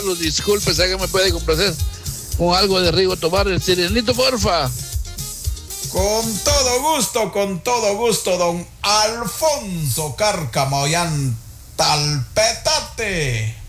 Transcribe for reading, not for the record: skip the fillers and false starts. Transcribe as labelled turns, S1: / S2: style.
S1: Disculpe, ¿sabe que me puede complacer con algo de Rigo Tobar, el Sirenito, porfa?
S2: Con todo gusto, don Alfonso Cárcamo, Talpetate.